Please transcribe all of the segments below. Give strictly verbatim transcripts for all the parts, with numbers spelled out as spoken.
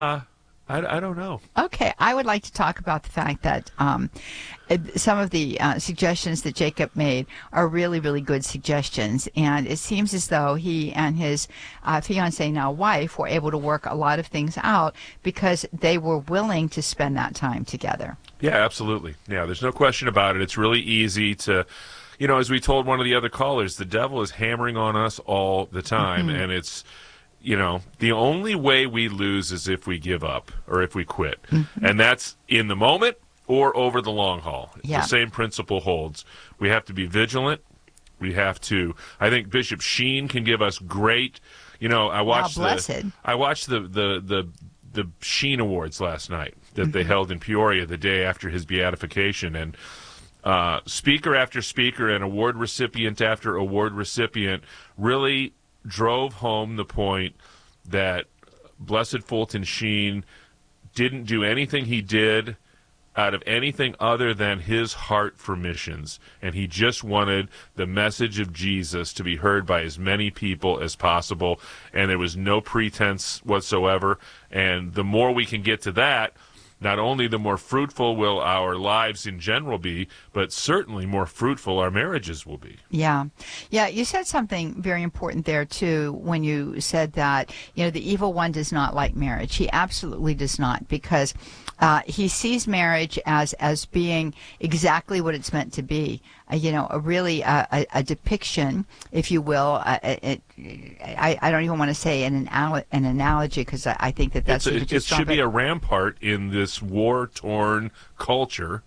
Uh, I, I don't know. Okay, I would like to talk about the fact that um, uh, some of the uh, suggestions that Jacob made are really, really good suggestions. And it seems as though he and his uh, fiancee, now wife, were able to work a lot of things out because they were willing to spend that time together. Yeah, absolutely. Yeah, there's no question about it. It's really easy to, you know, as we told one of the other callers, the devil is hammering on us all the time. Mm-hmm. And it's, you know, the only way we lose is if we give up or if we quit. Mm-hmm. And that's in the moment or over the long haul. Yeah. The same principle holds. We have to be vigilant. We have to, I think Bishop Sheen can give us great, you know, I watched wow, blessed. the I watched the the the the Sheen Awards last night that mm-hmm. they held in Peoria the day after his beatification, and uh, speaker after speaker and award recipient after award recipient really drove home the point that Blessed Fulton Sheen didn't do anything he did out of anything other than his heart for missions. And he just wanted the message of Jesus to be heard by as many people as possible. And there was no pretense whatsoever. And the more we can get to that, not only the more fruitful will our lives in general be, but certainly more fruitful our marriages will be. Yeah. Yeah, you said something very important there, too, when you said that, you know, the evil one does not like marriage. He absolutely does not, because uh, he sees marriage as, as being exactly what it's meant to be. Uh, you know, a really uh, a, a depiction, if you will. Uh, it, I, I don't even want to say an, anal- an analogy, because I, I think that that's a, it should be a rampart in this war-torn culture.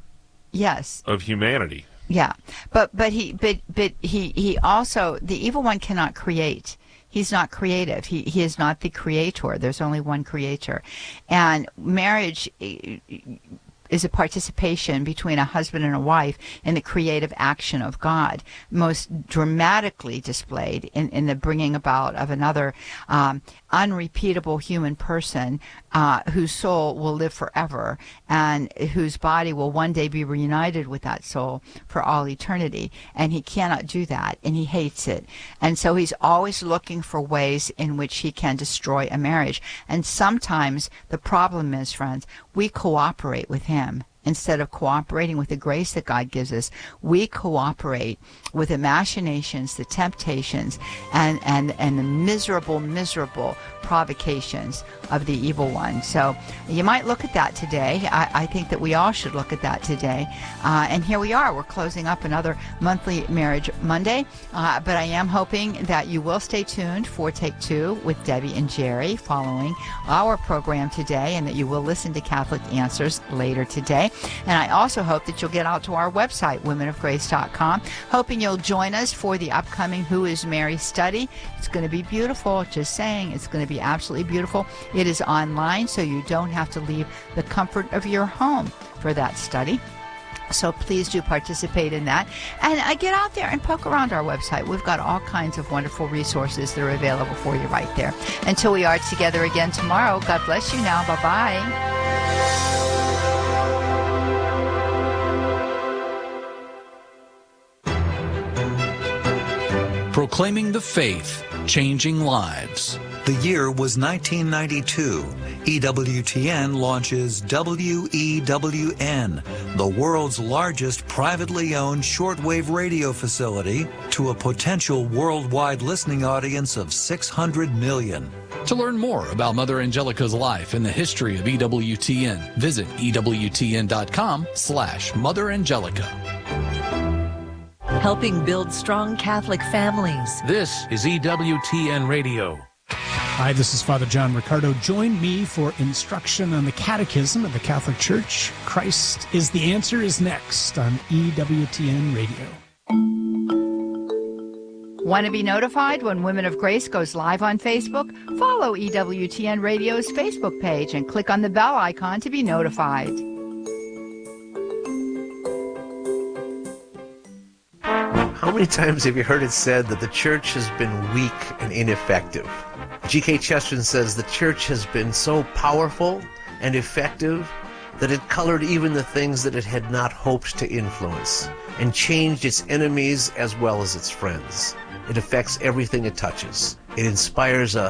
Yes. Of humanity. Yeah, but but he but but he he also, the evil one cannot create. He's not creative. He he is not the creator. There's only one creator, and marriage is a participation between a husband and a wife in the creative action of God, most dramatically displayed in, in the bringing about of another um, unrepeatable human person uh, whose soul will live forever and whose body will one day be reunited with that soul for all eternity. And he cannot do that, and he hates it. And so he's always looking for ways in which he can destroy a marriage. And sometimes the problem is, friends, we cooperate with him. Instead of cooperating with the grace that God gives us, we cooperate with the machinations, the temptations, and, and, and the miserable, miserable provocations of the evil one. So you might look at that today. I, I think that we all should look at that today. Uh, and here we are. We're closing up another monthly Marriage Monday. Uh, but I am hoping that you will stay tuned for Take Two with Debbie and Jerry following our program today, and that you will listen to Catholic Answers later today. And I also hope that you'll get out to our website, women of grace dot com, hoping you'll join us for the upcoming Who is Mary study. It's going to be beautiful. Just saying, it's going to be absolutely beautiful. It is online, so you don't have to leave the comfort of your home for that study. So please do participate in that. And uh, get out there and poke around our website. We've got all kinds of wonderful resources that are available for you right there. Until we are together again tomorrow, God bless you now. Bye-bye. Proclaiming the faith, changing lives. The year was nineteen ninety-two. E W T N launches W E W N, the world's largest privately owned shortwave radio facility, to a potential worldwide listening audience of six hundred million. To learn more about Mother Angelica's life and the history of E W T N, visit E W T N dot com slash Mother Angelica. Helping build strong Catholic families. This is E W T N Radio. Hi, this is Father John Riccardo. Join me for instruction on the Catechism of the Catholic Church. Christ is the Answer is next on E W T N Radio. Want to be notified when Women of Grace goes live on Facebook? Follow E W T N Radio's Facebook page and click on the bell icon to be notified. How many times have you heard it said that the church has been weak and ineffective? G K Chesterton says the church has been so powerful and effective that it colored even the things that it had not hoped to influence, and changed its enemies as well as its friends. It affects everything it touches. It inspires a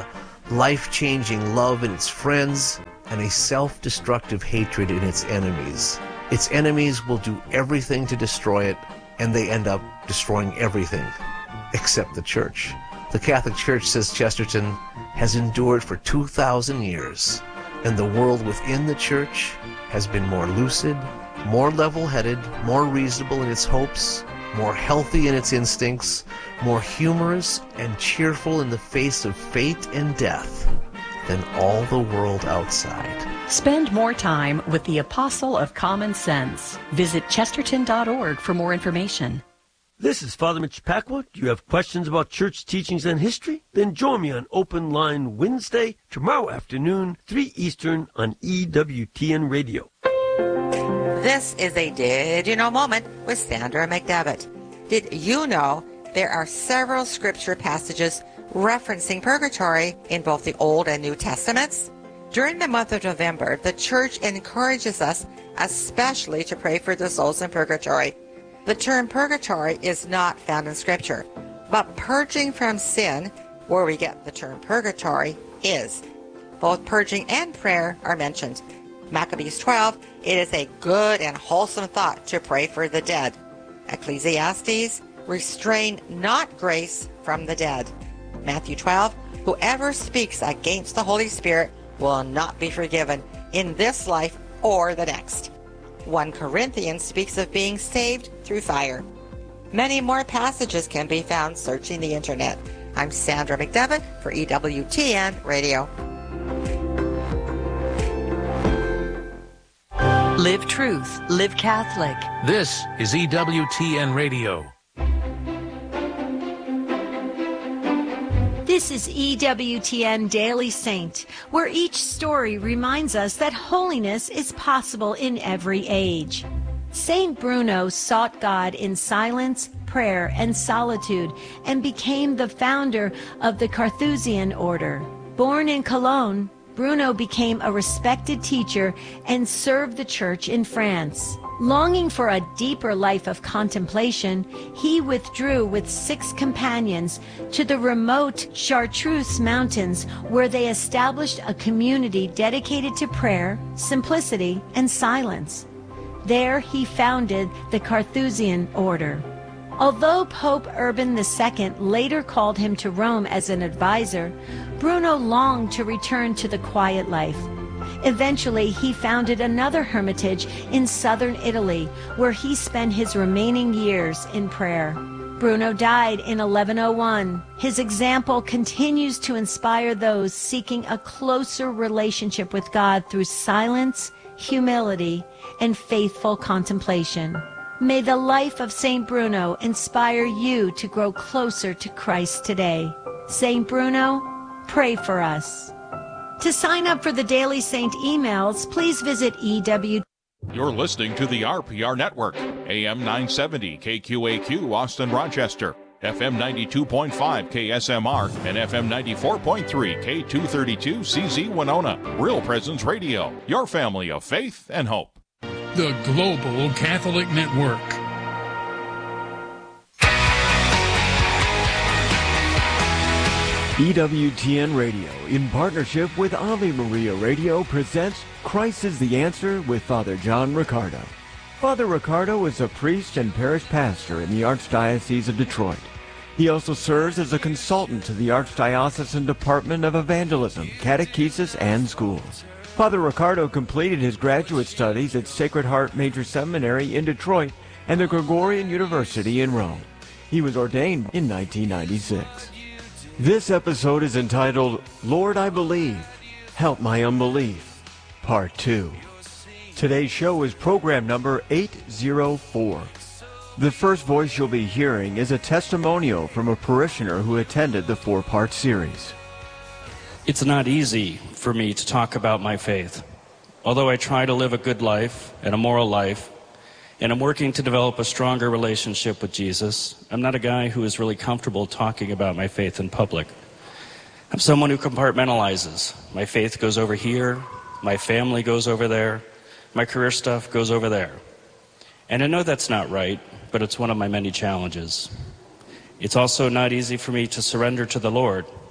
life-changing love in its friends, and a self-destructive hatred in its enemies. Its enemies will do everything to destroy it, and they end up destroying everything, except the church. The Catholic Church, says Chesterton, has endured for two thousand years, and the world within the church has been more lucid, more level-headed, more reasonable in its hopes, more healthy in its instincts, more humorous and cheerful in the face of fate and death than all the world outside. Spend more time with the Apostle of Common Sense. Visit chesterton dot org for more information. This is Father Mitch Pacwa. Do you have questions about church teachings and history? Then join me on Open Line Wednesday, tomorrow afternoon, three Eastern on E W T N Radio. This is a Did You Know moment with Sandra McDevitt. Did you know there are several scripture passages referencing purgatory in both the Old and New Testaments? During the month of November, the church encourages us especially to pray for the souls in purgatory. The term purgatory is not found in Scripture, but purging from sin, where we get the term purgatory, is. Both purging and prayer are mentioned. Maccabees twelve, it is a good and wholesome thought to pray for the dead. Ecclesiastes, restrain not grace from the dead. Matthew twelve, whoever speaks against the Holy Spirit will not be forgiven in this life or the next. First Corinthians speaks of being saved through fire. Many more passages can be found searching the internet. I'm Sandra McDevitt for E W T N Radio. Live Truth, Live Catholic. This is E W T N Radio. This is E W T N Daily Saint, where each story reminds us that holiness is possible in every age. Saint Bruno sought God in silence, prayer, and solitude, and became the founder of the Carthusian order. Born in Cologne, Bruno became a respected teacher and served the church in France. Longing for a deeper life of contemplation, he withdrew with six companions to the remote Chartreuse Mountains, where they established a community dedicated to prayer, simplicity, and silence. There he founded the Carthusian order. Although Pope Urban the Second later called him to Rome as an advisor, Bruno longed to return to the quiet life. Eventually, he founded another hermitage in southern Italy, where he spent his remaining years in prayer. Bruno died in eleven oh one. His example continues to inspire those seeking a closer relationship with God through silence, humility, and faithful contemplation. May the life of Saint Bruno inspire you to grow closer to Christ today. Saint Bruno, pray for us. To sign up for the Daily Saint emails, please visit E W. You're listening to the R P R Network, A M nine seventy K Q A Q Austin Rochester, F M ninety-two point five K S M R, and F M ninety-four point three K two thirty-two C Z Winona. Real Presence Radio, your family of faith and hope. The Global Catholic Network. E W T N Radio, in partnership with Ave Maria Radio, presents Christ is the Answer with Father John Riccardo. Father Riccardo is a priest and parish pastor in the Archdiocese of Detroit. He also serves as a consultant to the Archdiocesan Department of Evangelism, Catechesis, and Schools. Father Riccardo completed his graduate studies at Sacred Heart Major Seminary in Detroit and the Gregorian University in Rome. He was ordained in nineteen ninety-six. This episode is entitled, Lord, I Believe, Help My Unbelief, Part two. Today's show is program number eight oh four. The first voice you'll be hearing is a testimonial from a parishioner who attended the four-part series. It's not easy for me to talk about my faith. Although I try to live a good life and a moral life, and I'm working to develop a stronger relationship with Jesus, I'm not a guy who is really comfortable talking about my faith in public. I'm someone who compartmentalizes. My faith goes over here, my family goes over there, my career stuff goes over there. And I know that's not right, but it's one of my many challenges. It's also not easy for me to surrender to the Lord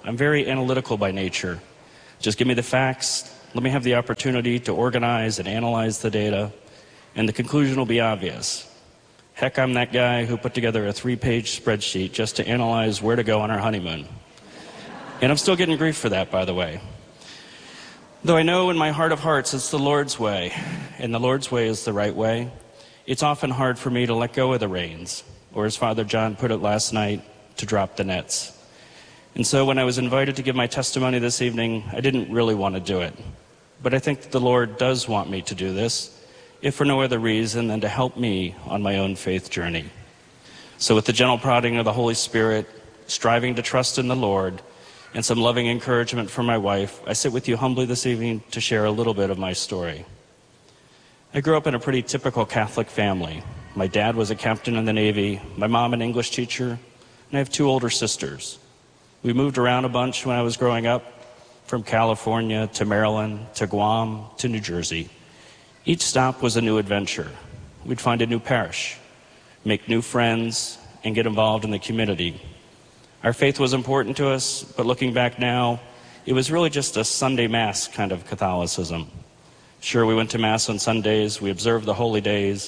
I'm very analytical by nature. Just give me the facts, let me have the opportunity to organize and analyze the data, and the conclusion will be obvious. Heck, I'm that guy who put together a three-page spreadsheet just to analyze where to go on our honeymoon. And I'm still getting grief for that, by the way. Though I know in my heart of hearts it's the Lord's way, and the Lord's way is the right way, it's often hard for me to let go of the reins, or as Father John put it last night, to drop the nets. And so when I was invited to give my testimony this evening, I didn't really want to do it. But I think that the Lord does want me to do this, if for no other reason than to help me on my own faith journey. So with the gentle prodding of the Holy Spirit, striving to trust in the Lord, and some loving encouragement from my wife, I sit with you humbly this evening to share a little bit of my story. I grew up in a pretty typical Catholic family. My dad was a captain in the Navy, my mom an English teacher, and I have two older sisters. We moved around a bunch when I was growing up, from California to Maryland to Guam to New Jersey. Each stop was a new adventure. We'd find a new parish, make new friends, and get involved in the community. Our faith was important to us, but looking back now, it was really just a Sunday Mass kind of Catholicism. Sure, we went to Mass on Sundays, we observed the holy days,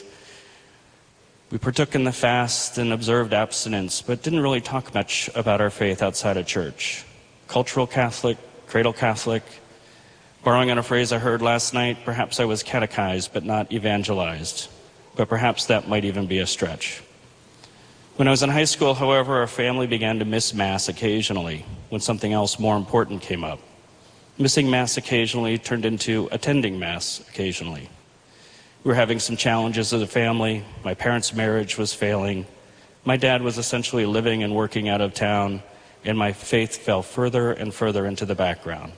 we partook in the fast and observed abstinence, but didn't really talk much about our faith outside of church. Cultural Catholic, cradle Catholic. Borrowing on a phrase I heard last night, perhaps I was catechized but not evangelized. But perhaps that might even be a stretch. When I was in high school, however, our family began to miss Mass occasionally when something else more important came up. Missing Mass occasionally turned into attending Mass occasionally. We were having some challenges as a family. My parents' marriage was failing. My dad was essentially living and working out of town, and my faith fell further and further into the background.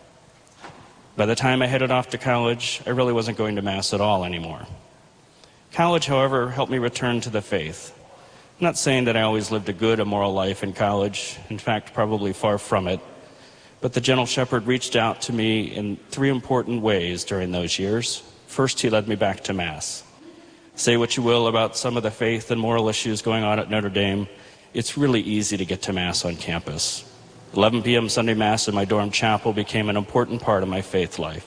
By the time I headed off to college, I really wasn't going to Mass at all anymore. College, however, helped me return to the faith. I'm not saying that I always lived a good, immoral life in college. In fact, probably far from it. But the gentle shepherd reached out to me in three important ways during those years. First, he led me back to Mass. Say what you will about some of the faith and moral issues going on at Notre Dame, it's really easy to get to Mass on campus. eleven p.m. Sunday Mass in my dorm chapel became an important part of my faith life.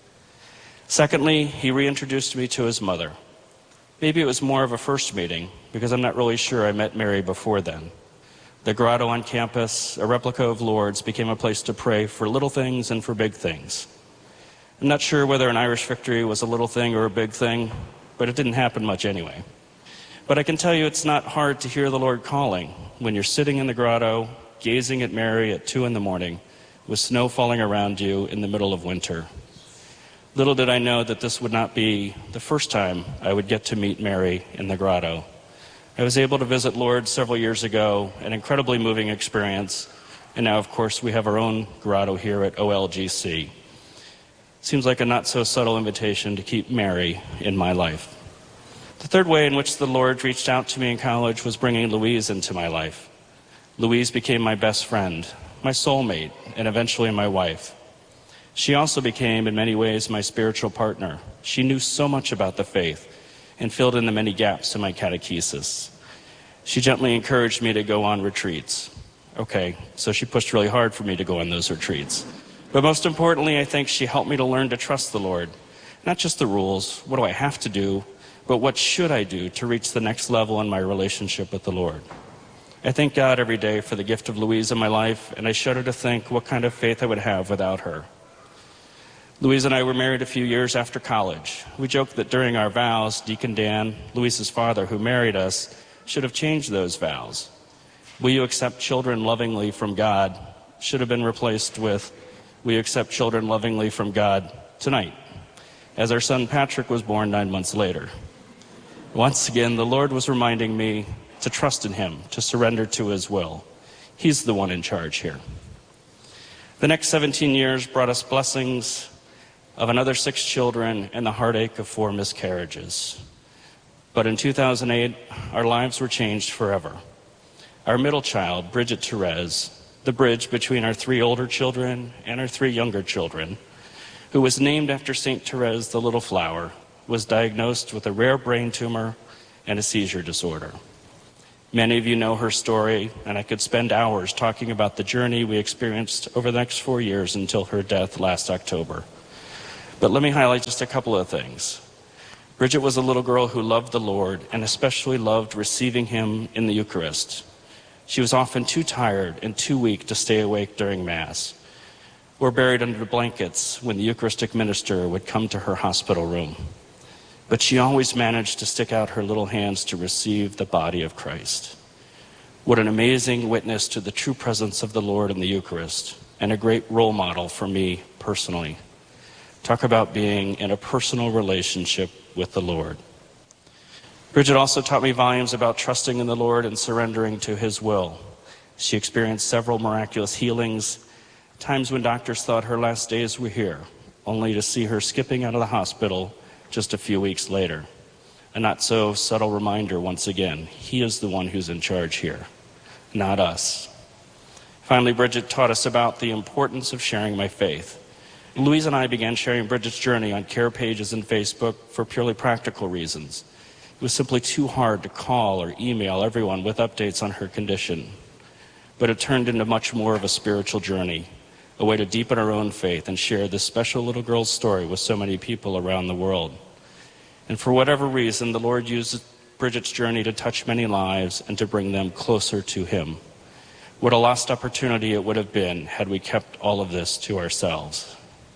Secondly, he reintroduced me to his mother. Maybe it was more of a first meeting, because I'm not really sure I met Mary before then. The grotto on campus, a replica of Lourdes, became a place to pray for little things and for big things. I'm not sure whether an Irish victory was a little thing or a big thing, but it didn't happen much anyway. But I can tell you it's not hard to hear the Lord calling when you're sitting in the grotto, gazing at Mary at two in the morning, with snow falling around you in the middle of winter. Little did I know that this would not be the first time I would get to meet Mary in the grotto. I was able to visit Lourdes several years ago, an incredibly moving experience, and now, of course, we have our own grotto here at O L G C. Seems like a not-so-subtle invitation to keep Mary in my life. The third way in which the Lord reached out to me in college was bringing Louise into my life. Louise became my best friend, my soulmate, and eventually my wife. She also became, in many ways, my spiritual partner. She knew so much about the faith and filled in the many gaps in my catechesis. She gently encouraged me to go on retreats. Okay, so she pushed really hard for me to go on those retreats. But most importantly, I think she helped me to learn to trust the Lord. Not just the rules, what do I have to do, but what should I do to reach the next level in my relationship with the Lord? I thank God every day for the gift of Louise in my life, and I shudder to think what kind of faith I would have without her. Louise and I were married a few years after college. We joked that during our vows, Deacon Dan, Louise's father who married us, should have changed those vows. Will you accept children lovingly from God should have been replaced with, will you accept children lovingly from God tonight, as our son Patrick was born nine months later. Once again, the Lord was reminding me to trust in him, to surrender to his will. He's the one in charge here. The next seventeen years brought us blessings of another six children and the heartache of four miscarriages. But in two thousand eight, our lives were changed forever. Our middle child, Bridget Therese, the bridge between our three older children and our three younger children, who was named after Saint Therese the Little Flower, was diagnosed with a rare brain tumor and a seizure disorder. Many of you know her story, and I could spend hours talking about the journey we experienced over the next four years until her death last October. But let me highlight just a couple of things. Bridget was a little girl who loved the Lord and especially loved receiving him in the Eucharist. She was often too tired and too weak to stay awake during Mass, or buried under blankets when the Eucharistic minister would come to her hospital room. But she always managed to stick out her little hands to receive the body of Christ. What an amazing witness to the true presence of the Lord in the Eucharist, and a great role model for me personally. Talk about being in a personal relationship with the Lord. Bridget also taught me volumes about trusting in the Lord and surrendering to his will. She experienced several miraculous healings, times when doctors thought her last days were here, only to see her skipping out of the hospital just a few weeks later. A not so subtle reminder once again, he is the one who's in charge here, not us. Finally, Bridget taught us about the importance of sharing my faith. Louise and I began sharing Bridget's journey on care pages and Facebook for purely practical reasons. It was simply too hard to call or email everyone with updates on her condition. But it turned into much more of a spiritual journey, a way to deepen our own faith and share this special little girl's story with so many people around the world. And for whatever reason, the Lord used Bridget's journey to touch many lives and to bring them closer to him. What a lost opportunity it would have been had we kept all of this to ourselves.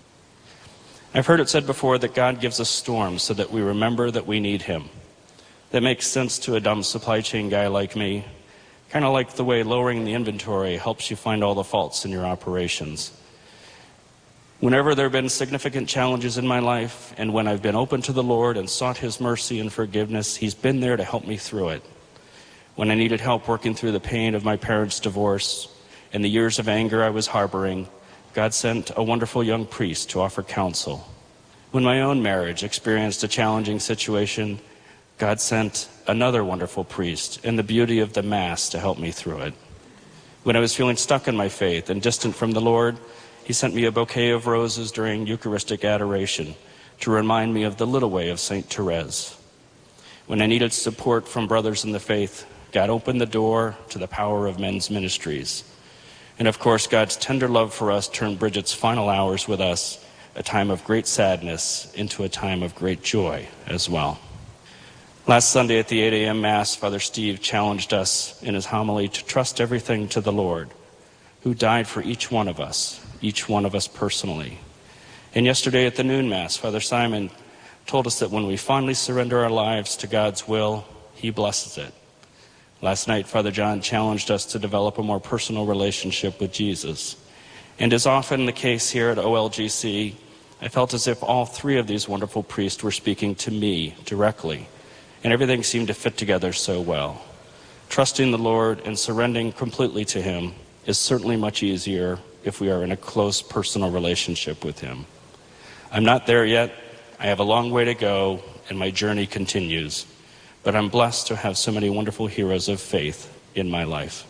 I've heard it said before that God gives us storms so that we remember that we need him. That makes sense to a dumb supply chain guy like me, kind of like the way lowering the inventory helps you find all the faults in your operations. Whenever there have been significant challenges in my life, and when I've been open to the Lord and sought his mercy and forgiveness, he's been there to help me through it. When I needed help working through the pain of my parents' divorce and the years of anger I was harboring, God sent a wonderful young priest to offer counsel. When my own marriage experienced a challenging situation, God sent another wonderful priest and the beauty of the Mass to help me through it. When I was feeling stuck in my faith and distant from the Lord, he sent me a bouquet of roses during Eucharistic adoration to remind me of the little way of Saint Therese. When I needed support from brothers in the faith, God opened the door to the power of men's ministries. And of course, God's tender love for us turned Bridget's final hours with us, a time of great sadness, into a time of great joy as well. Last Sunday at the eight a.m. Mass, Father Steve challenged us in his homily to trust everything to the Lord, who died for each one of us, each one of us personally. And yesterday at the noon Mass, Father Simon told us that when we finally surrender our lives to God's will, he blesses it. Last night, Father John challenged us to develop a more personal relationship with Jesus. And as often the case here at O L G C, I felt as if all three of these wonderful priests were speaking to me directly. And everything seemed to fit together so well. Trusting the Lord and surrendering completely to him is certainly much easier if we are in a close personal relationship with him. I'm not there yet. I have a long way to go, and my journey continues. But I'm blessed to have so many wonderful heroes of faith in my life.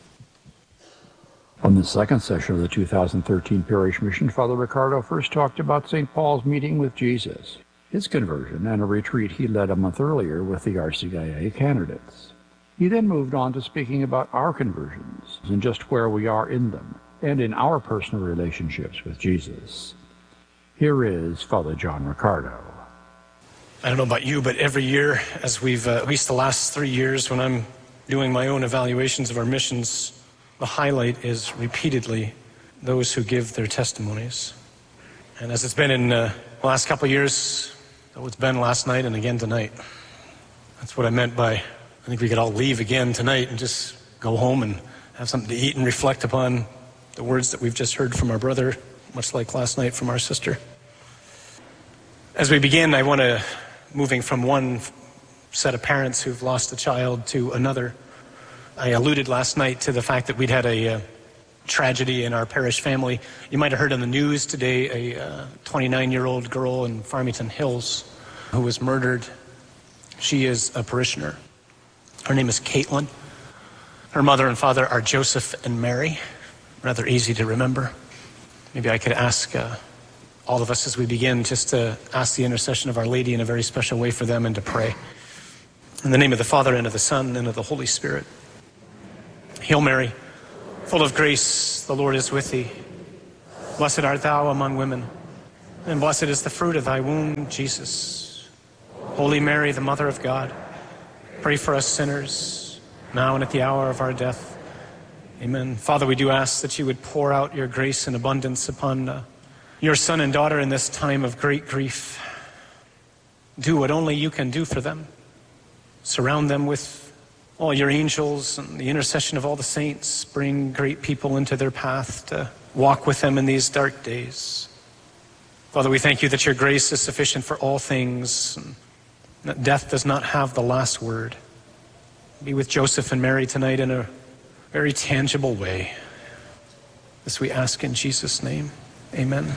On the second session of the two thousand thirteen Parish Mission, Father Ricardo first talked about Saint Paul's meeting with Jesus, his conversion, and a retreat he led a month earlier with the R C I A candidates. He then moved on to speaking about our conversions and just where we are in them, and in our personal relationships with Jesus. Here is Father John Ricardo. I don't know about you, but every year, as we've, uh, at least the last three years, when I'm doing my own evaluations of our missions, the highlight is repeatedly those who give their testimonies. And as it's been in uh, the last couple of years, so it's been last night and again tonight. That's what I meant by, I think we could all leave again tonight and just go home and have something to eat and reflect upon the words that we've just heard from our brother, much like last night from our sister. As we begin, I want to, moving from one set of parents who've lost a child to another, I alluded last night to the fact that we'd had a uh, tragedy in our parish family. You might have heard on the news today a uh, twenty-nine-year-old girl in Farmington Hills who was murdered. She is a parishioner. Her name is Caitlin. Her mother and father are Joseph and Mary. Rather easy to remember. Maybe I could ask uh, all of us as we begin just to ask the intercession of Our Lady in a very special way for them and to pray. In the name of the Father, and of the Son, and of the Holy Spirit. Hail Mary, full of grace, the Lord is with thee. Blessed art thou among women, and blessed is the fruit of thy womb, Jesus. Holy Mary, the Mother of God, pray for us sinners, now and at the hour of our death. Amen. Father, we do ask that you would pour out your grace and abundance upon uh, your son and daughter in this time of great grief. Do what only you can do for them. Surround them with all your angels and the intercession of all the saints. Bring great people into their path to walk with them in these dark days. Father, we thank you that your grace is sufficient for all things, and that death does not have the last word. Be with Joseph and Mary tonight in a very tangible way. This we ask in Jesus' name. Amen.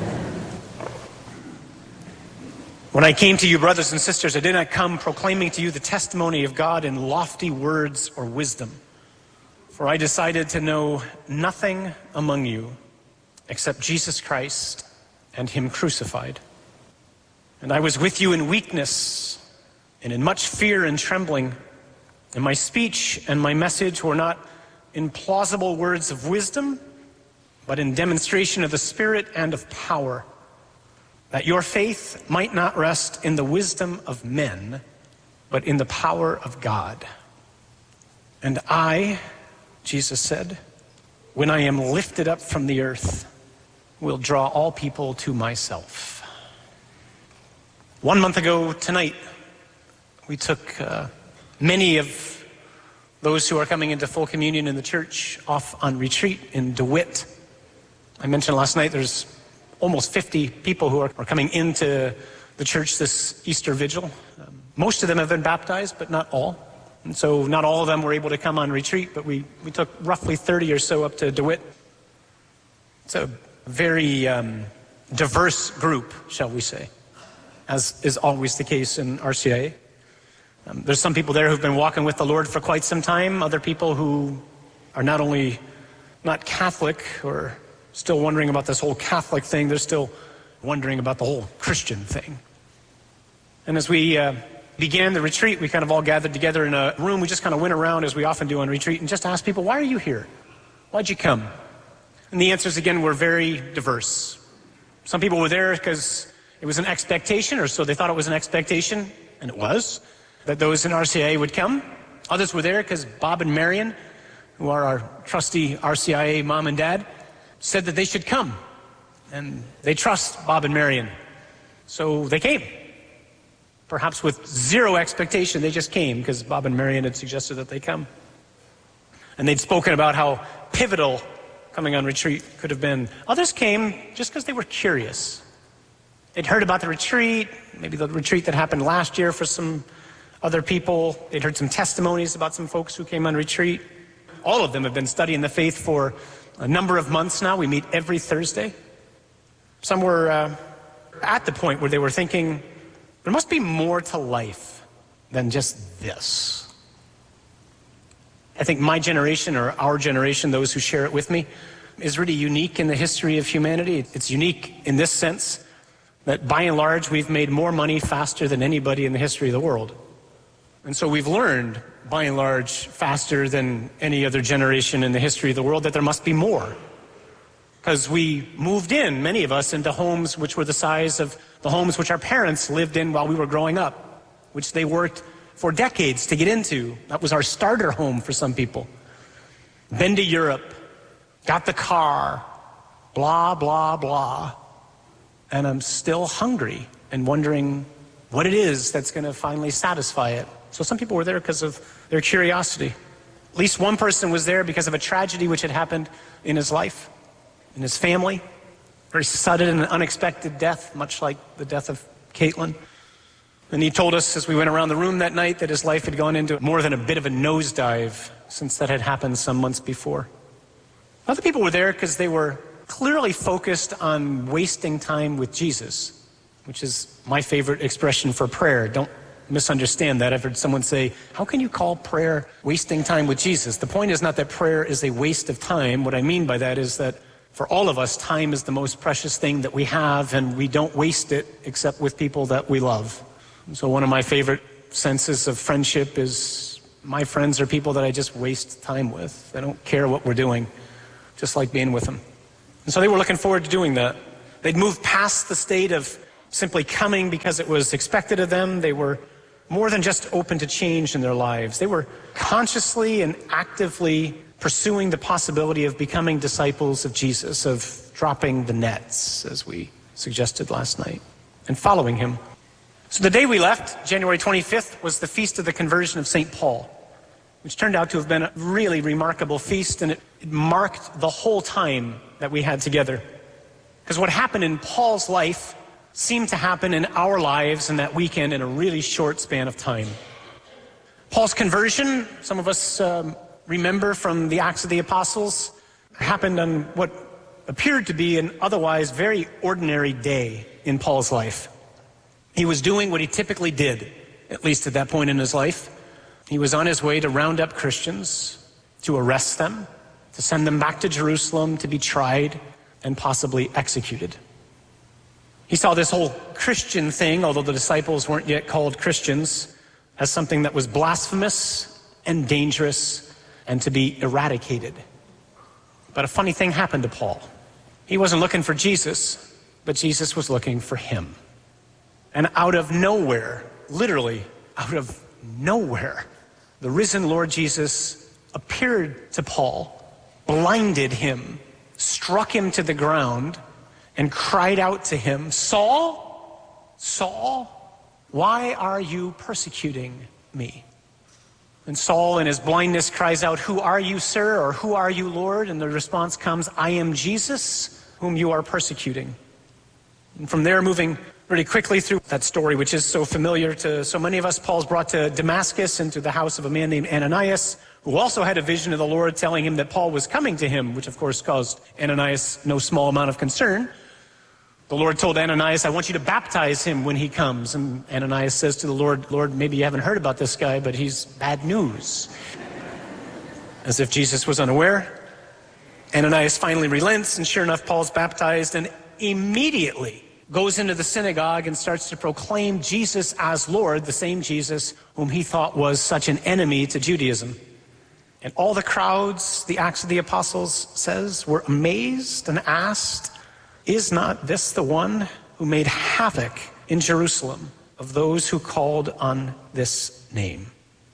When I came to you, brothers and sisters, I did not come proclaiming to you the testimony of God in lofty words or wisdom. For I decided to know nothing among you except Jesus Christ and him crucified. And I was with you in weakness and in much fear and trembling. And my speech and my message were not in plausible words of wisdom, but in demonstration of the Spirit and of power, that your faith might not rest in the wisdom of men, but in the power of God. And I, Jesus said, when I am lifted up from the earth, will draw all people to myself. One month ago tonight, we took uh, many of those who are coming into full communion in the church off on retreat in DeWitt. I mentioned last night there's almost fifty people who are, are coming into the church this Easter Vigil. Um, most of them have been baptized, but not all. And so not all of them were able to come on retreat, but we, we took roughly thirty or so up to DeWitt. It's a very um, diverse group, shall we say, as is always the case in R C I A. Um, there's some people there who've been walking with the Lord for quite some time, other people who are not only not Catholic or still wondering about this whole Catholic thing, they're still wondering about the whole Christian thing. And as we uh, began the retreat, we kind of all gathered together in a room. We just kind of went around, as we often do on retreat, and just asked people, why are you here? Why'd you come? And the answers, again, were very diverse. Some people were there because it was an expectation, or so they thought it was an expectation, and it was, that those in R C I A would come. Others were there because Bob and Marion, who are our trusty R C I A mom and dad, said that they should come, and they trust Bob and Marion, so they came. Perhaps with zero expectation, they just came because Bob and Marion had suggested that they come. And they'd spoken about how pivotal coming on retreat could have been. Others came just because they were curious. They'd heard about the retreat, maybe the retreat that happened last year for some other people. They'd heard some testimonies about some folks who came on retreat. All of them have been studying the faith for a number of months now. We meet every Thursday. Some were uh, at the point where they were thinking, there must be more to life than just this. I think my generation, or our generation, those who share it with me, is really unique in the history of humanity. It's unique in this sense that by and large we've made more money faster than anybody in the history of the world. And so we've learned, by and large, faster than any other generation in the history of the world, that there must be more. Because we moved in, many of us, into homes which were the size of the homes which our parents lived in while we were growing up, which they worked for decades to get into. That was our starter home for some people. Been to Europe, got the car, blah, blah, blah. And I'm still hungry and wondering what it is that's going to finally satisfy it. So some people were there because of their curiosity. At least one person was there because of a tragedy which had happened in his life, in his family. Very sudden and unexpected death, much like the death of Caitlin. And he told us as we went around the room that night that his life had gone into more than a bit of a nosedive since that had happened some months before. Other people were there because they were clearly focused on wasting time with Jesus, which is my favorite expression for prayer. Don't misunderstand that. I've heard someone say, how can you call prayer wasting time with Jesus? The point is not that prayer is a waste of time. What I mean by that is that for all of us, time is the most precious thing that we have, and we don't waste it except with people that we love. So one of my favorite senses of friendship is my friends are people that I just waste time with. They don't care what we're doing, just like being with them. And so they were looking forward to doing that. They'd moved past the state of simply coming because it was expected of them. They were more than just open to change in their lives. They were consciously and actively pursuing the possibility of becoming disciples of Jesus, of dropping the nets, as we suggested last night, and following him. So the day we left, January twenty-fifth, was the feast of the conversion of Saint Paul, which turned out to have been a really remarkable feast, and it, it marked the whole time that we had together. Because what happened in Paul's life seemed to happen in our lives in that weekend in a really short span of time. Paul's conversion, some of us um, remember from the Acts of the Apostles, happened on what appeared to be an otherwise very ordinary day in Paul's life. He was doing what he typically did, at least at that point in his life. He was on his way to round up Christians, to arrest them, to send them back to Jerusalem to be tried and possibly executed. He saw this whole Christian thing, although the disciples weren't yet called Christians, as something that was blasphemous and dangerous and to be eradicated. But a funny thing happened to Paul. He wasn't looking for Jesus, but Jesus was looking for him. And out of nowhere, literally out of nowhere, the risen Lord Jesus appeared to Paul, blinded him, struck him to the ground, and cried out to him, "Saul, Saul, why are you persecuting me?" And Saul, in his blindness, cries out, "Who are you, sir?" or "Who are you, Lord?" And the response comes, "I am Jesus, whom you are persecuting." And from there, moving pretty quickly through that story, which is so familiar to so many of us, Paul's brought to Damascus into the house of a man named Ananias, who also had a vision of the Lord telling him that Paul was coming to him, which of course caused Ananias no small amount of concern. The Lord told Ananias, "I want you to baptize him when he comes." And Ananias says to the Lord, "Lord, maybe you haven't heard about this guy, but he's bad news." As if Jesus was unaware. Ananias finally relents, and sure enough, Paul's baptized and immediately goes into the synagogue and starts to proclaim Jesus as Lord, the same Jesus whom he thought was such an enemy to Judaism. And all the crowds, the Acts of the Apostles says, were amazed and asked, "Is not this the one who made havoc in Jerusalem of those who called on this name?"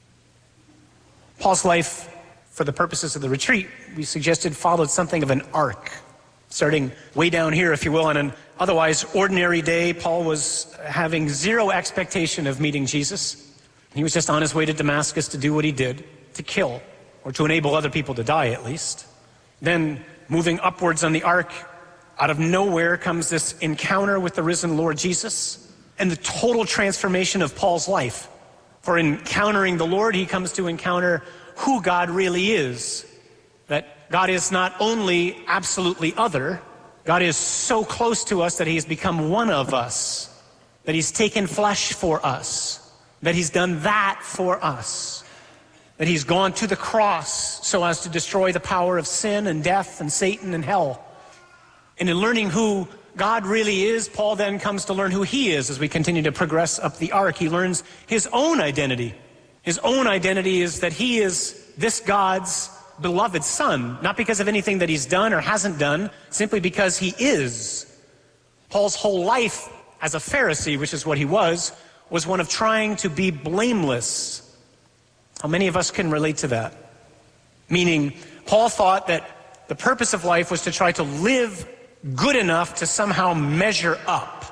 Paul's life, for the purposes of the retreat, we suggested followed something of an arc. Starting way down here, if you will, on an otherwise ordinary day, Paul was having zero expectation of meeting Jesus. He was just on his way to Damascus to do what he did, to kill, or to enable other people to die at least. Then, moving upwards on the arc, out of nowhere comes this encounter with the risen Lord Jesus and the total transformation of Paul's life. For encountering the Lord, he comes to encounter who God really is. That God is not only absolutely other, God is so close to us that he has become one of us, that he's taken flesh for us, that he's done that for us, that he's gone to the cross so as to destroy the power of sin and death and Satan and hell. And in learning who God really is, Paul then comes to learn who he is as we continue to progress up the arc. He learns his own identity. His own identity is that he is this God's beloved son, not because of anything that he's done or hasn't done, simply because he is. Paul's whole life as a Pharisee, which is what he was, was one of trying to be blameless. How many of us can relate to that? Meaning, Paul thought that the purpose of life was to try to live good enough to somehow measure up.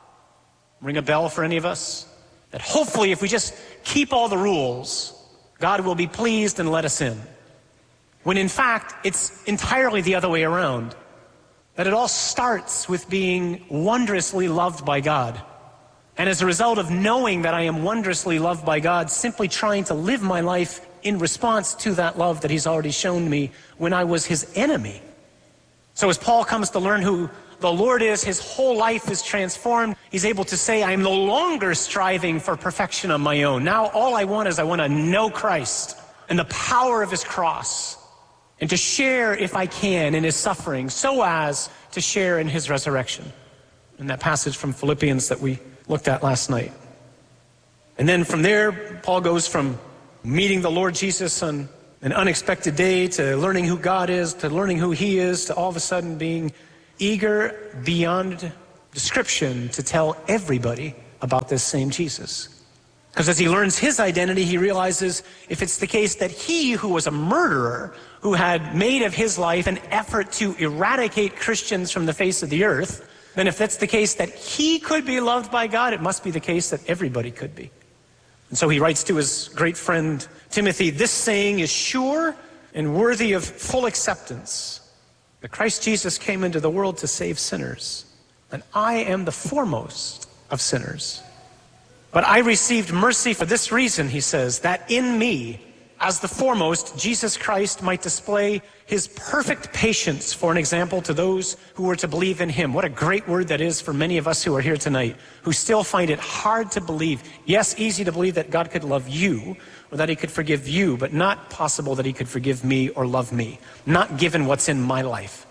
Ring a bell for any of us? That hopefully if we just keep all the rules, God will be pleased and let us in. When in fact, it's entirely the other way around. That it all starts with being wondrously loved by God. And as a result of knowing that I am wondrously loved by God, simply trying to live my life in response to that love that he's already shown me when I was his enemy. So as Paul comes to learn who the Lord is, his whole life is transformed. He's able to say, I am no longer striving for perfection on my own. Now all I want is I want to know Christ and the power of his cross, and to share, if I can, in his suffering, so as to share in his resurrection. In that passage from Philippians that we looked at last night. And then from there, Paul goes from meeting the Lord Jesus on an unexpected day to learning who God is, to learning who he is, to all of a sudden being eager beyond description to tell everybody about this same Jesus. Because as he learns his identity, he realizes if it's the case that he who was a murderer, who had made of his life an effort to eradicate Christians from the face of the earth, then if that's the case that he could be loved by God, it must be the case that everybody could be. And so he writes to his great friend Timothy, this saying is sure and worthy of full acceptance, that Christ Jesus came into the world to save sinners, and I am the foremost of sinners. But I received mercy for this reason, he says, that in me, as the foremost, Jesus Christ might display his perfect patience for an example to those who were to believe in him. What a great word that is for many of us who are here tonight, who still find it hard to believe. Yes, easy to believe that God could love you, or that he could forgive you, but not possible that he could forgive me or love me, not given what's in my life.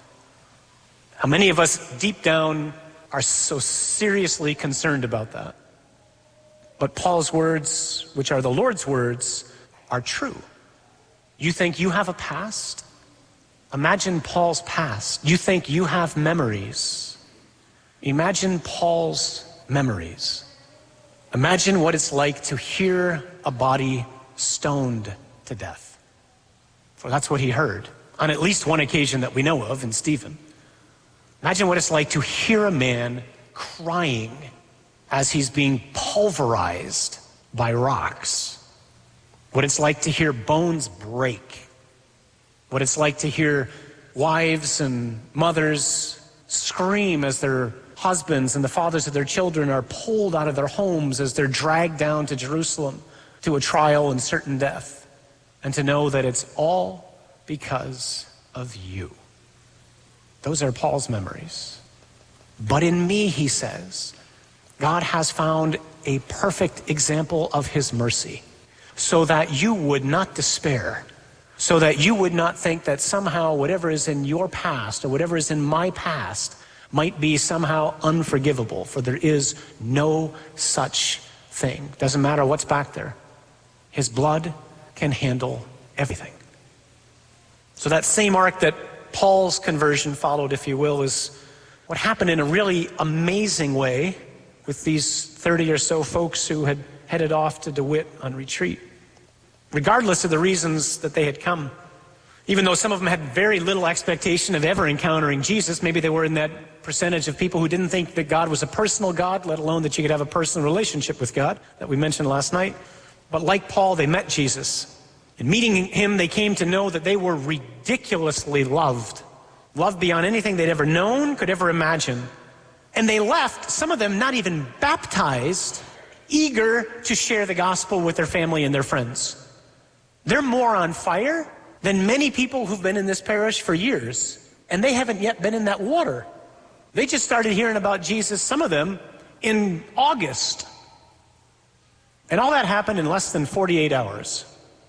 How many of us deep down are so seriously concerned about that? But Paul's words, which are the Lord's words, are true. You think you have a past? Imagine Paul's past. You think you have memories? Imagine Paul's memories. Imagine what it's like to hear a body stoned to death. For that's what he heard on at least one occasion that we know of in Stephen. Imagine what it's like to hear a man crying as he's being pulverized by rocks. What it's like to hear bones break. What it's like to hear wives and mothers scream as their husbands and the fathers of their children are pulled out of their homes as they're dragged down to Jerusalem to a trial and certain death. And to know that it's all because of you. Those are Paul's memories. But in me, he says, God has found a perfect example of his mercy, so that you would not despair, so that you would not think that somehow whatever is in your past or whatever is in my past might be somehow unforgivable, for there is no such thing. Doesn't matter what's back there. His blood can handle everything. So that same arc that Paul's conversion followed, if you will, is what happened in a really amazing way with these thirty or so folks who had headed off to DeWitt on retreat. Regardless of the reasons that they had come, even though some of them had very little expectation of ever encountering Jesus, maybe they were in that percentage of people who didn't think that God was a personal God, let alone that you could have a personal relationship with God, that we mentioned last night. But like Paul, they met Jesus. In meeting him, they came to know that they were ridiculously loved, loved beyond anything they'd ever known, could ever imagine. And they left, some of them not even baptized, eager to share the gospel with their family and their friends. They're more on fire than many people who've been in this parish for years, and they haven't yet been in that water. They just started hearing about Jesus, some of them, in August. And all that happened in less than forty-eight hours.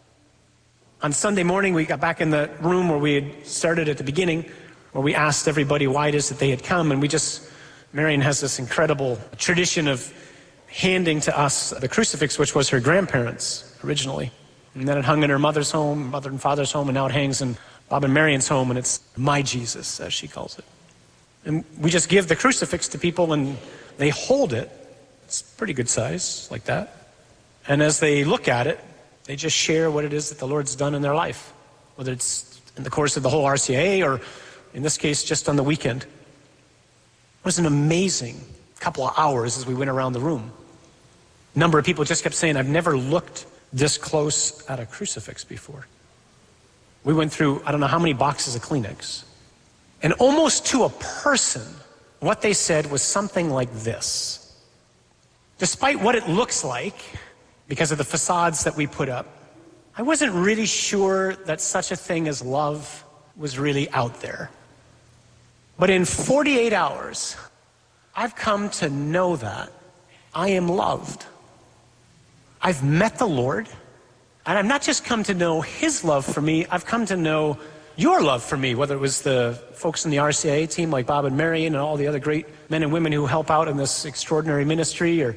On Sunday morning, we got back in the room where we had started at the beginning, where we asked everybody why it is that they had come, and we just... Marion has this incredible tradition of handing to us the crucifix, which was her grandparents' originally. And then it hung in her mother's home, mother and father's home, and now it hangs in Bob and Marion's home, and it's my Jesus, as she calls it. And we just give the crucifix to people, and they hold it. It's pretty good size, like that. And as they look at it, they just share what it is that the Lord's done in their life, whether it's in the course of the whole R C I A or, in this case, just on the weekend. It was an amazing couple of hours as we went around the room. A number of people just kept saying, I've never looked this close at a crucifix before. We went through, I don't know how many boxes of Kleenex. And almost to a person, what they said was something like this. Despite what it looks like, because of the facades that we put up, I wasn't really sure that such a thing as love was really out there. But in forty-eight hours, I've come to know that I am loved. I've met the Lord, and I've not just come to know his love for me, I've come to know your love for me, whether it was the folks in the R C I A team like Bob and Marion and all the other great men and women who help out in this extraordinary ministry, or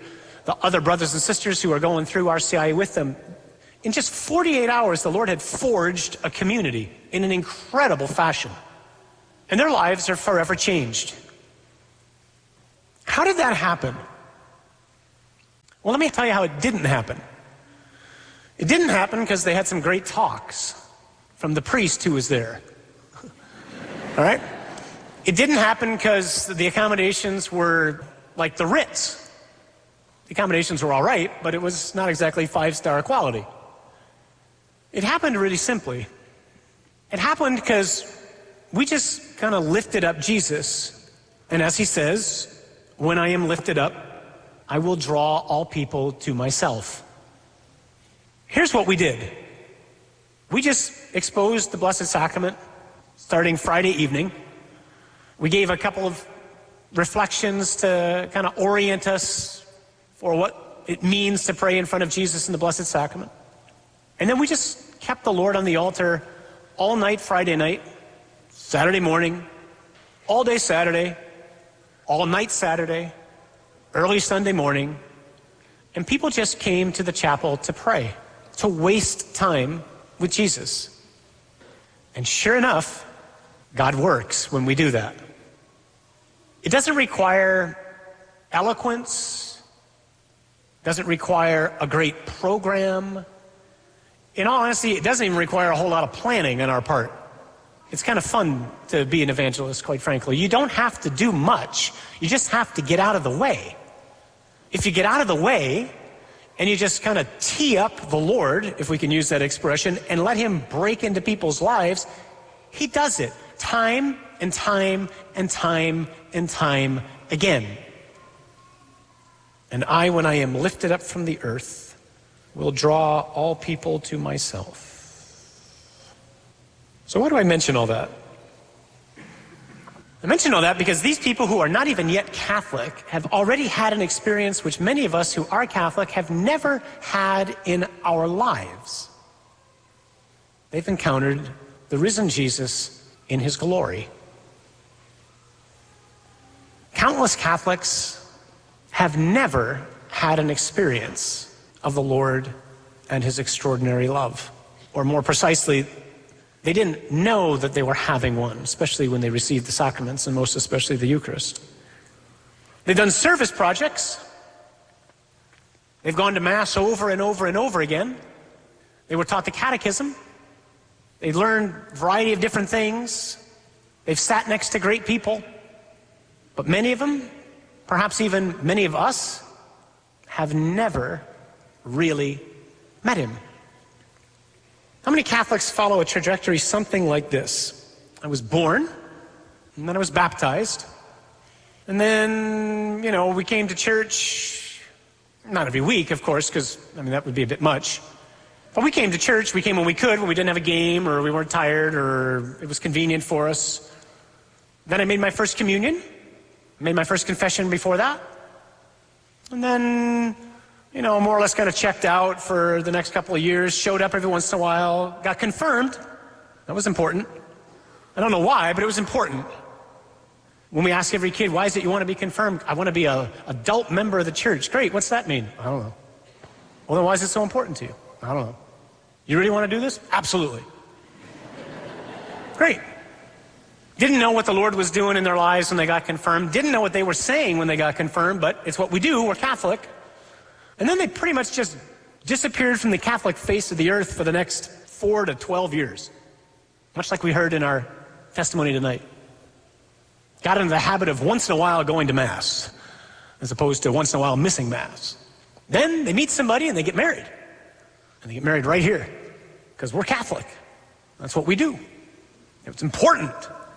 the other brothers and sisters who are going through R C I A with them. In just forty-eight hours, the Lord had forged a community in an incredible fashion. And their lives are forever changed. How did that happen? Well, let me tell you how it didn't happen. It didn't happen because they had some great talks from the priest who was there. All right? It didn't happen because the accommodations were like the Ritz. The accommodations were all right, but it was not exactly five-star quality. It happened really simply. It happened because we just kind of lifted up Jesus. And as he says, when I am lifted up, I will draw all people to myself. Here's what we did. We just exposed the Blessed Sacrament starting Friday evening. We gave a couple of reflections to kind of orient us for what it means to pray in front of Jesus in the Blessed Sacrament. And then we just kept the Lord on the altar all night Friday night, Saturday morning, all day Saturday, all night Saturday, early Sunday morning, and people just came to the chapel to pray, to waste time with Jesus. And sure enough, God works when we do that. It doesn't require eloquence, doesn't require a great program. In all honesty, it doesn't even require a whole lot of planning on our part. It's kind of fun to be an evangelist, quite frankly. You don't have to do much. You just have to get out of the way. If you get out of the way and you just kind of tee up the Lord, if we can use that expression, and let him break into people's lives, he does it time and time and time and time again. And I, when I am lifted up from the earth, will draw all people to myself. So why do I mention all that? I mention all that because these people who are not even yet Catholic have already had an experience which many of us who are Catholic have never had in our lives. They've encountered the risen Jesus in his glory. Countless Catholics have never had an experience of the Lord and his extraordinary love. Or more precisely, they didn't know that they were having one, especially when they received the sacraments, and most especially the Eucharist. They've done service projects. They've gone to Mass over and over and over again. They were taught the catechism. They learned a variety of different things. They've sat next to great people. But many of them, perhaps even many of us, have never really met him. How many Catholics follow a trajectory something like this? I was born, and then I was baptized, and then, you know, we came to church, not every week, of course, because, I mean, that would be a bit much. But we came to church, we came when we could, when we didn't have a game, or we weren't tired, or it was convenient for us. Then I made my first communion, made my first confession before that, and then, you know, more or less got checked out for the next couple of years, showed up every once in a while, got confirmed. That was important. I don't know why, but it was important. When we ask every kid, why is it you want to be confirmed? I want to be an adult member of the church. Great, what's that mean? I don't know. Well, then why is it so important to you? I don't know. You really want to do this? Absolutely. Great. Didn't know what the Lord was doing in their lives when they got confirmed. Didn't know what they were saying when they got confirmed, but it's what we do. We're Catholic. And then they pretty much just disappeared from the Catholic face of the earth for the next four to twelve years. Much like we heard in our testimony tonight. Got into the habit of once in a while going to Mass, as opposed to once in a while missing Mass. Then they meet somebody and they get married. And they get married right here, because we're Catholic. That's what we do. It's important.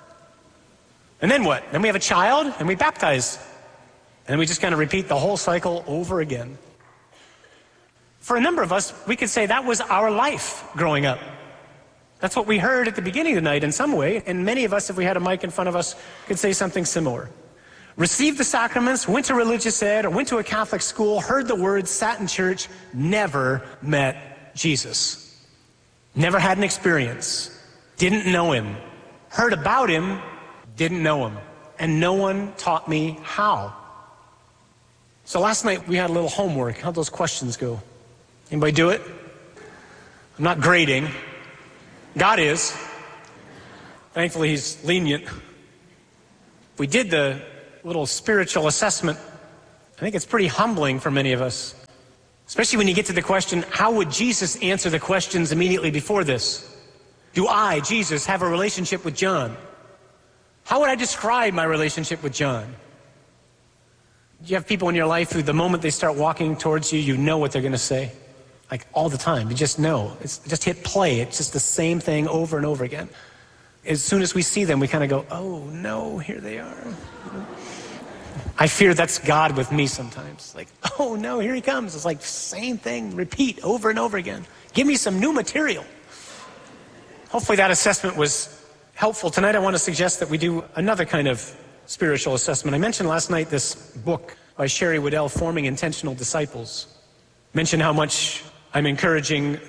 And then what? Then we have a child and we baptize. And then we just kind of repeat the whole cycle over again. For a number of us, we could say that was our life growing up. That's what we heard at the beginning of the night in some way, and many of us, if we had a mic in front of us, could say something similar. Received the sacraments, went to religious ed, or went to a Catholic school, heard the words, sat in church, never met Jesus. Never had an experience. Didn't know him. Heard about him, didn't know him. And no one taught me how. So last night we had a little homework. How'd those questions go? Anybody do it? I'm not grading. God is. Thankfully, he's lenient. We did the little spiritual assessment. I think it's pretty humbling for many of us, especially when you get to the question, how would Jesus answer the questions immediately before this? Do I, Jesus, have a relationship with John? How would I describe my relationship with John? You have people in your life who the moment they start walking towards you, you know what they're going to say. Like all the time. You just know. It's just hit play. It's just the same thing over and over again. As soon as we see them, we kind of go, oh no, here they are. I fear that's God with me sometimes. Like, oh no, here he comes. It's like same thing, repeat over and over again. Give me some new material. Hopefully that assessment was helpful. Tonight I want to suggest that we do another kind of spiritual assessment. I mentioned last night this book by Sherry Waddell, Forming Intentional Disciples. I mentioned how much I'm encouraging,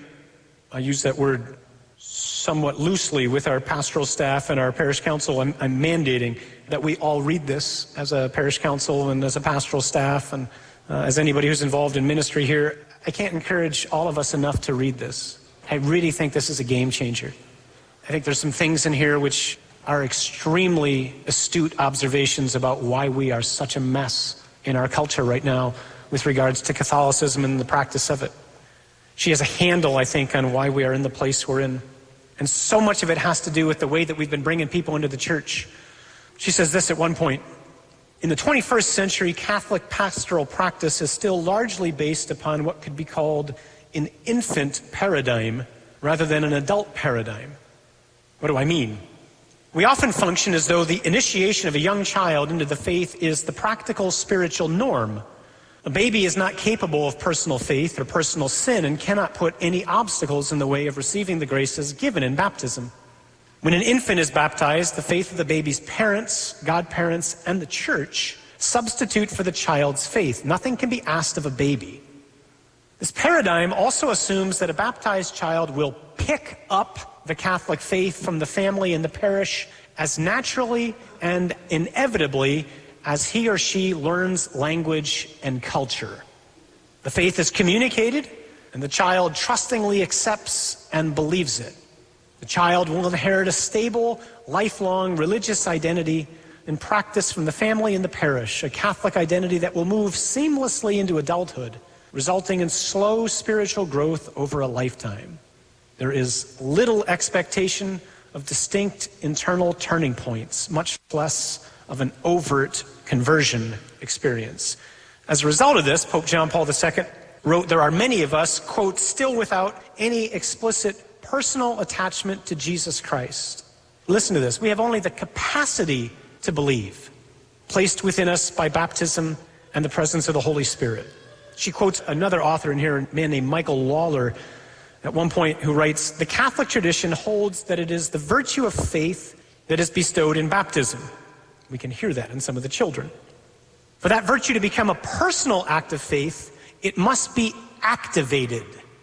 I use that word somewhat loosely with our pastoral staff and our parish council. I'm, I'm mandating that we all read this as a parish council and as a pastoral staff and uh, as anybody who's involved in ministry here. I can't encourage all of us enough to read this. I really think this is a game changer. I think there's some things in here which are extremely astute observations about why we are such a mess in our culture right now with regards to Catholicism and the practice of it. She has a handle, I think, on why we are in the place we're in. And so much of it has to do with the way that we've been bringing people into the church. She says this at one point, in the twenty-first century, Catholic pastoral practice is still largely based upon what could be called an infant paradigm rather than an adult paradigm. What do I mean? We often function as though the initiation of a young child into the faith is the practical spiritual norm. A baby is not capable of personal faith or personal sin and cannot put any obstacles in the way of receiving the graces given in baptism. When an infant is baptized, the faith of the baby's parents, godparents, and the church substitute for the child's faith. Nothing can be asked of a baby. This paradigm also assumes that a baptized child will pick up the Catholic faith from the family and the parish as naturally and inevitably as he or she learns language and culture. The faith is communicated, and the child trustingly accepts and believes it. The child will inherit a stable, lifelong religious identity and practice from the family and the parish, a Catholic identity that will move seamlessly into adulthood, resulting in slow spiritual growth over a lifetime. There is little expectation of distinct internal turning points, much less of an overt conversion experience. As a result of this, Pope John Paul the Second wrote, there are many of us, quote, still without any explicit personal attachment to Jesus Christ. Listen to this. We have only the capacity to believe, placed within us by baptism and the presence of the Holy Spirit. She quotes another author in here, a man named Michael Lawler, at one point, who writes, the Catholic tradition holds that it is the virtue of faith that is bestowed in baptism. We can hear that in some of the children. For that virtue to become a personal act of faith, it must be activated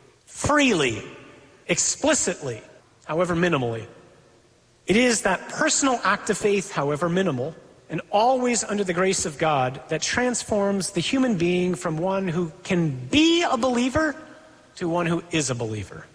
freely, explicitly, however minimally. It is that personal act of faith, however minimal, and always under the grace of God, that transforms the human being from one who can be a believer to one who is a believer.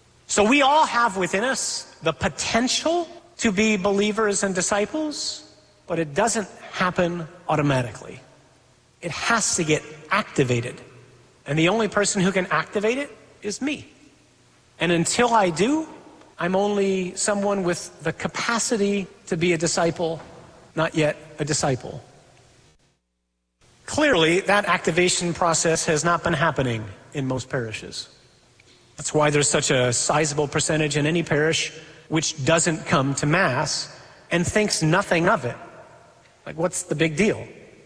So we all have within us the potential to be believers and disciples, but it doesn't happen automatically. It has to get activated. And the only person who can activate it is me. And until I do, I'm only someone with the capacity to be a disciple, not yet a disciple. Clearly, that activation process has not been happening in most parishes. That's why there's such a sizable percentage in any parish which doesn't come to Mass and thinks nothing of it. Like, what's the big deal?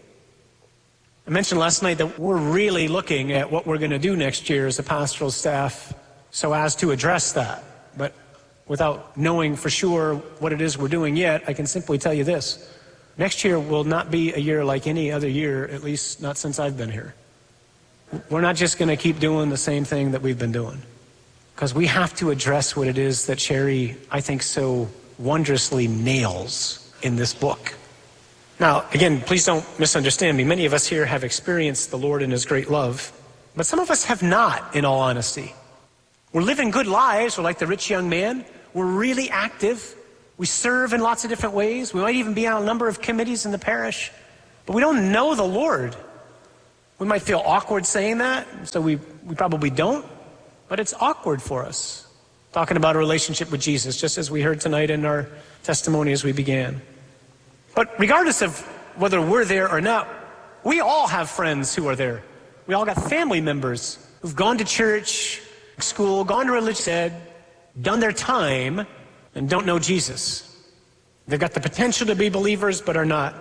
I mentioned last night that we're really looking at what we're going to do next year as a pastoral staff so as to address that. But without knowing for sure what it is we're doing yet, I can simply tell you this. Next year will not be a year like any other year, at least not since I've been here. We're not just going to keep doing the same thing that we've been doing. Because we have to address what it is that Sherry, I think, so wondrously nails in this book. Now, again, please don't misunderstand me. Many of us here have experienced the Lord and His great love, but some of us have not, in all honesty. We're living good lives. We're like the rich young man. We're really active. We serve in lots of different ways. We might even be on a number of committees in the parish, but we don't know the Lord. We might feel awkward saying that, so we, we probably don't, but it's awkward for us, talking about a relationship with Jesus, just as we heard tonight in our testimony as we began. But regardless of whether we're there or not, we all have friends who are there. We all got family members who've gone to church, school, gone to religious ed, done their time, and don't know Jesus. They've got the potential to be believers, but are not.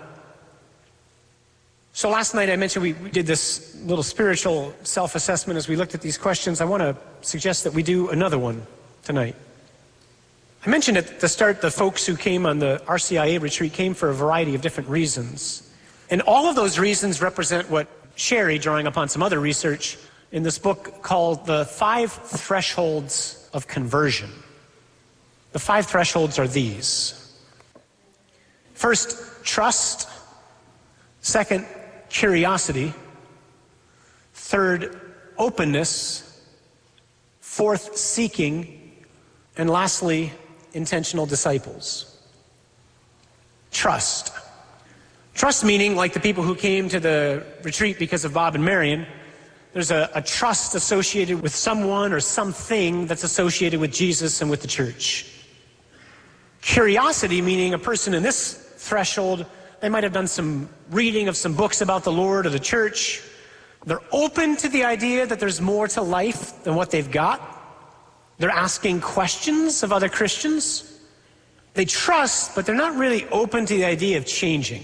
So last night I mentioned we, we did this little spiritual self-assessment as we looked at these questions. I want to suggest that we do another one tonight. I mentioned at the start the folks who came on the R C I A retreat came for a variety of different reasons. And all of those reasons represent what Sherry, drawing upon some other research, in this book called The Five Thresholds of Conversion. The five thresholds are these. First, trust. Second, curiosity. Third, openness. Fourth, seeking. And lastly, intentional disciples. Trust. Trust meaning, like the people who came to the retreat because of Bob and Marion, there's a, a trust associated with someone or something that's associated with Jesus and with the church. Curiosity meaning a person in this threshold, they might have done some reading of some books about the Lord or the church. They're open to the idea that there's more to life than what they've got. They're asking questions of other Christians. They trust, but they're not really open to the idea of changing.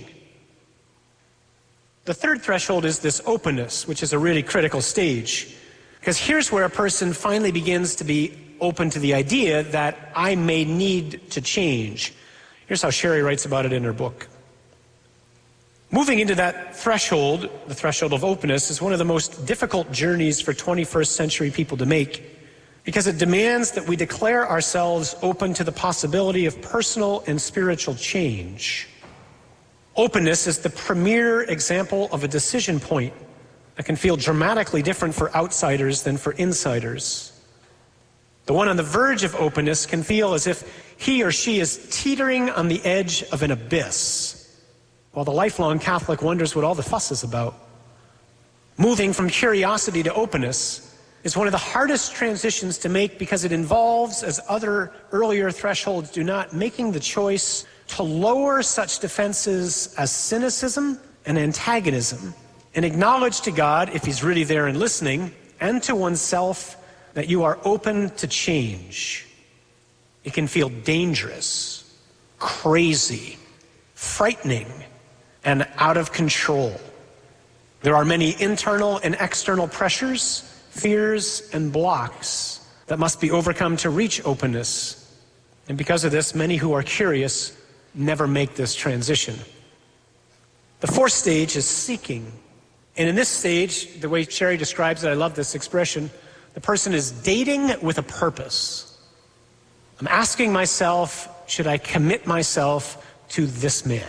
The third threshold is this openness, which is a really critical stage. Because here's where a person finally begins to be open to the idea that I may need to change. Here's how Sherry writes about it in her book. Moving into that threshold, the threshold of openness, is one of the most difficult journeys for twenty-first century people to make, because it demands that we declare ourselves open to the possibility of personal and spiritual change. Openness is the premier example of a decision point that can feel dramatically different for outsiders than for insiders. The one on the verge of openness can feel as if he or she is teetering on the edge of an abyss, while the lifelong Catholic wonders what all the fuss is about. Moving from curiosity to openness is one of the hardest transitions to make because it involves, as other earlier thresholds do not, making the choice to lower such defenses as cynicism and antagonism and acknowledge to God, if He's really there and listening, and to oneself, that you are open to change. It can feel dangerous, crazy, frightening, and out of control. There are many internal and external pressures, fears, and blocks that must be overcome to reach openness. And because of this, many who are curious never make this transition. The fourth stage is seeking. And in this stage, the way Sherry describes it, I love this expression, the person is dating with a purpose. I'm asking myself, should I commit myself to this man?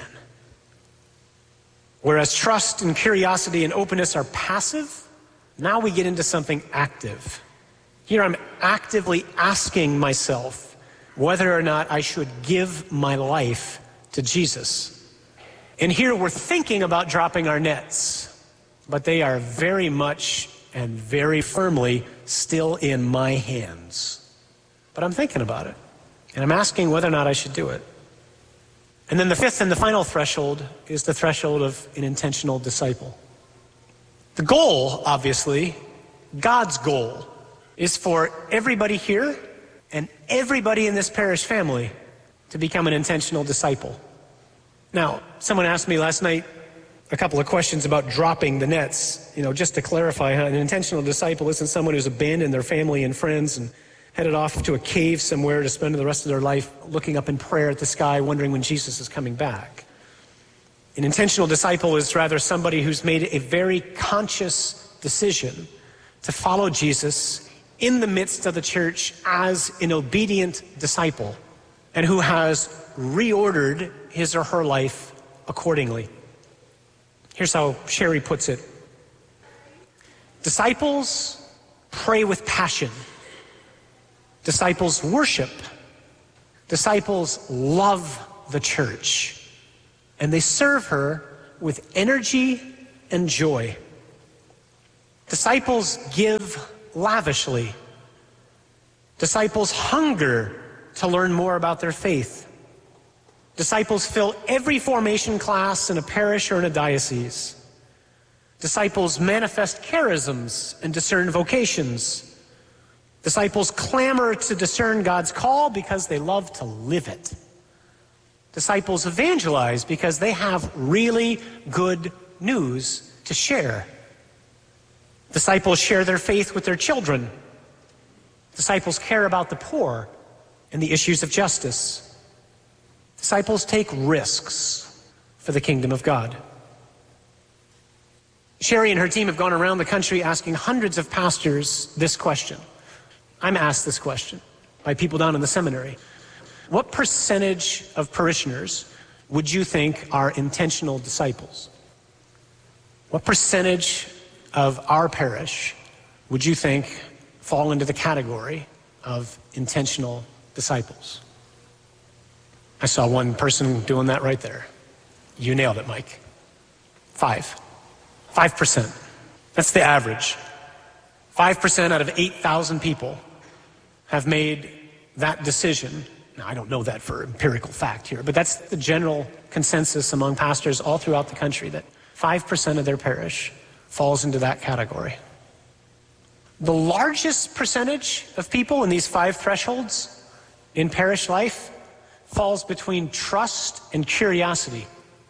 Whereas trust and curiosity and openness are passive, now we get into something active. Here I'm actively asking myself whether or not I should give my life to Jesus. And here we're thinking about dropping our nets, but they are very much and very firmly still in my hands. But I'm thinking about it, and I'm asking whether or not I should do it. And then the fifth and the final threshold is the threshold of an intentional disciple. The goal, obviously, God's goal, is for everybody here and everybody in this parish family to become an intentional disciple. Now, someone asked me last night a couple of questions about dropping the nets. You know, just to clarify, huh? An intentional disciple isn't someone who's abandoned their family and friends and headed off to a cave somewhere to spend the rest of their life looking up in prayer at the sky, wondering when Jesus is coming back. An intentional disciple is rather somebody who's made a very conscious decision to follow Jesus in the midst of the church as an obedient disciple, and who has reordered his or her life accordingly. Here's how Sherry puts it. Disciples pray with passion. Disciples worship. Disciples love the church. And they serve her with energy and joy. Disciples give lavishly. Disciples hunger to learn more about their faith. Disciples fill every formation class in a parish or in a diocese. Disciples manifest charisms and discern vocations. Disciples clamor to discern God's call because they love to live it. Disciples evangelize because they have really good news to share. Disciples share their faith with their children. Disciples care about the poor and the issues of justice. Disciples take risks for the kingdom of God. Sherry and her team have gone around the country asking hundreds of pastors this question. I'm asked this question by people down in the seminary. What percentage of parishioners would you think are intentional disciples? What percentage of our parish would you think fall into the category of intentional disciples? I saw one person doing that right there. You nailed it, Mike. Five. Five percent. That's the average. Five percent out of eight thousand people have made that decision. Now, I don't know that for empirical fact here, but that's the general consensus among pastors all throughout the country, that five percent of their parish falls into that category. The largest percentage of people in these five thresholds in parish life falls between trust and curiosity.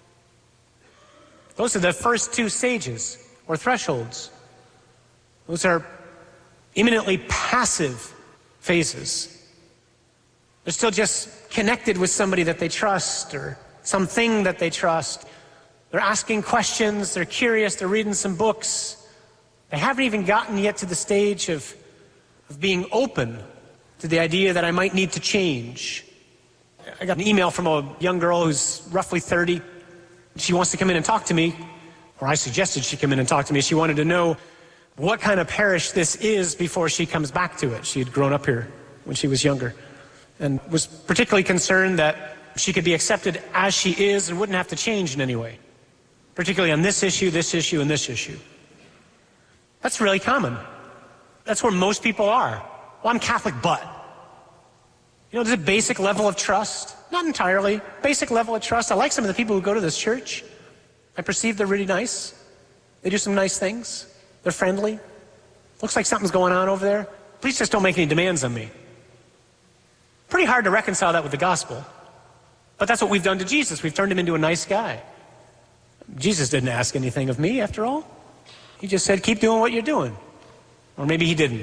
Those are the first two stages or thresholds. Those are eminently passive phases. They're still just connected with somebody that they trust or something that they trust. They're asking questions, they're curious, they're reading some books. They haven't even gotten yet to the stage of, of being open to the idea that I might need to change. I got an email from a young girl who's roughly thirty. She wants to come in and talk to me, or I suggested she come in and talk to me. She wanted to know what kind of parish this is before she comes back to it. She had grown up here when she was younger and was particularly concerned that she could be accepted as she is and wouldn't have to change in any way, particularly on this issue, this issue, and this issue. That's really common. That's where most people are. Well, I'm Catholic, but. You know, there's a basic level of trust. Not entirely. Basic level of trust. I like some of the people who go to this church. I perceive they're really nice. They do some nice things. They're friendly. Looks like something's going on over there. Please just don't make any demands on me. Pretty hard to reconcile that with the gospel. But that's what we've done to Jesus. We've turned him into a nice guy. Jesus didn't ask anything of me, after all. He just said, keep doing what you're doing. Or maybe he didn't.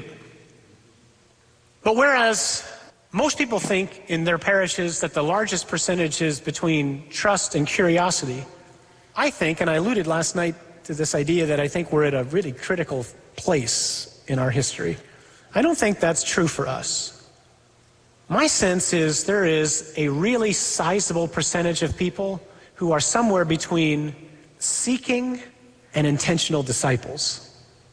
But whereas most people think in their parishes that the largest percentage is between trust and curiosity, I think, and I alluded last night to this idea that I think we're at a really critical place in our history. I don't think that's true for us. My sense is there is a really sizable percentage of people who are somewhere between seeking and intentional disciples.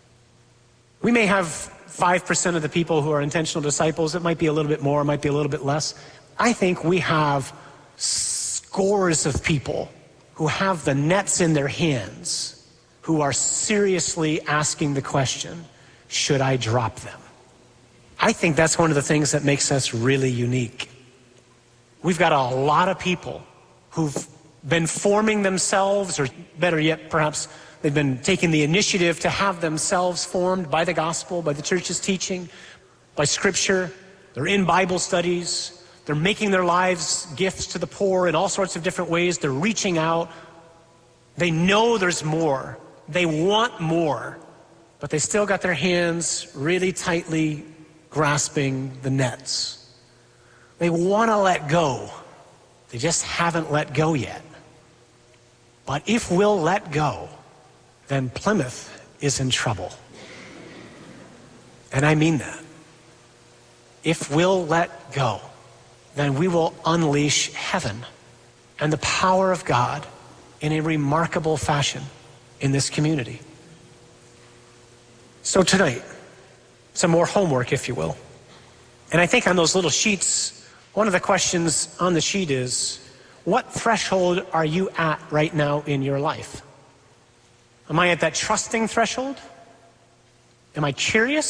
We may have five percent of the people who are intentional disciples. It might be a little bit more, it might be a little bit less. I think we have scores of people who have the nets in their hands, who are seriously asking the question, should I drop them? I think that's one of the things that makes us really unique. We've got a lot of people who've been forming themselves, or better yet, perhaps they've been taking the initiative to have themselves formed by the gospel, by the church's teaching, by scripture. They're in Bible studies. They're making their lives gifts to the poor in all sorts of different ways. They're reaching out. They know there's more. They want more, but they still got their hands really tightly grasping the nets. They want to let go. They just haven't let go yet. But if we'll let go, then Plymouth is in trouble. And I mean that. If we'll let go, then we will unleash heaven and the power of God in a remarkable fashion in this community. So tonight, some more homework, if you will. And I think on those little sheets, one of the questions on the sheet is, what threshold are you at right now in your life? Am I at that trusting threshold? Am I curious?